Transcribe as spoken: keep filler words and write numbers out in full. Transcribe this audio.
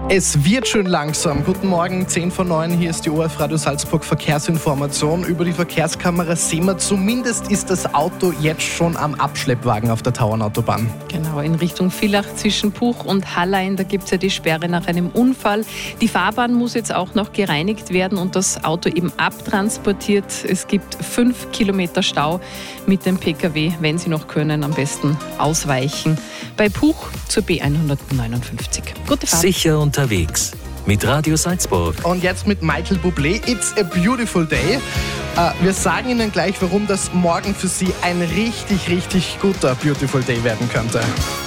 Es wird schön langsam. Guten Morgen, zehn vor neun, hier ist die O R F Radio Salzburg Verkehrsinformation. Über die Verkehrskamera sehen wir, zumindest ist das Auto jetzt schon am Abschleppwagen auf der Tauernautobahn. Genau, in Richtung Villach zwischen Puch und Hallein, da gibt es ja die Sperre nach einem Unfall. Die Fahrbahn muss jetzt auch noch gereinigt werden und das Auto eben abtransportiert. Es gibt fünf Kilometer Stau mit dem Pkw. Wenn Sie noch können, am besten ausweichen. Bei Puch zur B hundertneunundfünfzig. Gute Fahrt. Sicher unterwegs mit Radio Salzburg. Und jetzt mit Michael Bublé, It's a Beautiful Day. Äh, wir sagen Ihnen gleich, warum das morgen für Sie ein richtig, richtig guter Beautiful Day werden könnte.